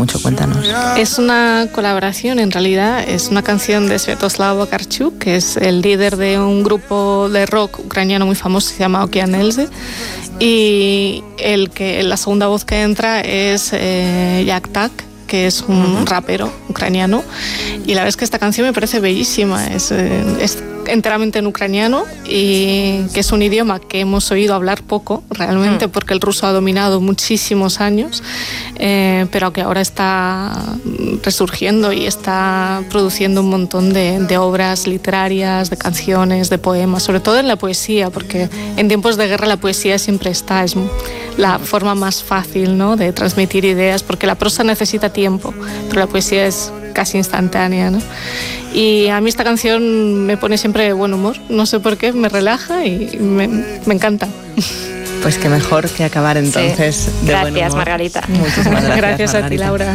mucho, cuéntanos. Es una colaboración, en realidad, es una canción de Sviatoslav Vakarchuk, que es el líder de un grupo de rock ucraniano muy famoso, se llama Okean Elzy, y la segunda voz que entra es Yak Tak, que es un rapero ucraniano, y la verdad es que esta canción me parece bellísima, es enteramente en ucraniano, y que es un idioma que hemos oído hablar poco realmente, porque el ruso ha dominado muchísimos años, pero que ahora está resurgiendo y está produciendo un montón de obras literarias, de canciones, de poemas, sobre todo en la poesía, porque en tiempos de guerra la poesía siempre está, es la forma más fácil, ¿no?, de transmitir ideas, porque la prosa necesita tiempo, pero la poesía es casi instantánea, ¿no? Y a mí esta canción me pone siempre de buen humor, no sé por qué, me relaja y me encanta. Pues qué mejor que acabar entonces de buen humor. Gracias, Margarita. Muchísimas gracias, Gracias a ti, Margarita. Laura.